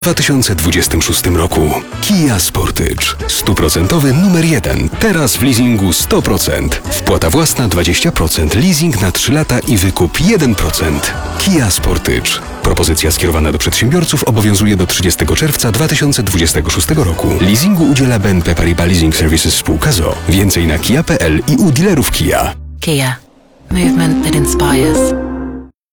W 2026 roku Kia Sportage. 100% numer 1. Teraz w leasingu 100%. Wpłata własna 20%, leasing na 3 lata i wykup 1%. Kia Sportage. Propozycja skierowana do przedsiębiorców obowiązuje do 30 czerwca 2026 roku. Leasingu udziela BNP Paribas Leasing Services spółka z o.o. Więcej na kia.pl i u dealerów Kia. Kia. Movement that inspires.